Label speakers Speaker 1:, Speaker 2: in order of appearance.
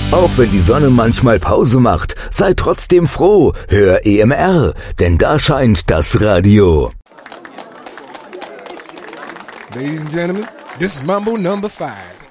Speaker 1: Auch wenn die Sonne manchmal Pause macht, sei trotzdem froh, hör EMR, denn da scheint das Radio.
Speaker 2: Ladies and gentlemen, this is Mambo number 5.